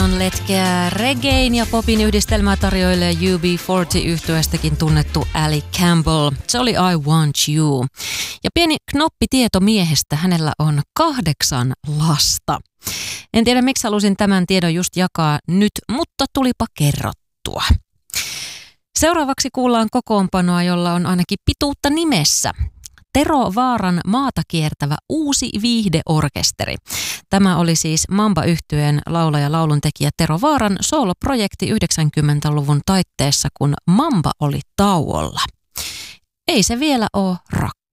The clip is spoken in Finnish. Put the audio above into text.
on letkeä reggaein ja popin yhdistelmää tarjoilee UB40-yhtyeestäkin tunnettu Ali Campbell. Se oli I Want You. Ja pieni knoppitieto miehestä, hänellä on 8 lasta. En tiedä miksi halusin tämän tiedon just jakaa nyt, mutta tulipa kerrottua. Seuraavaksi kuullaan kokoonpanoa, jolla on ainakin pituutta nimessä. Tero Vaaran maata kiertävä uusi viihdeorkesteri. Tämä oli siis Mamba-yhtyeen laulaja lauluntekijä Tero Vaaran sooloprojekti 90-luvun taitteessa, kun Mamba oli tauolla. Ei se vielä ole rakkaus.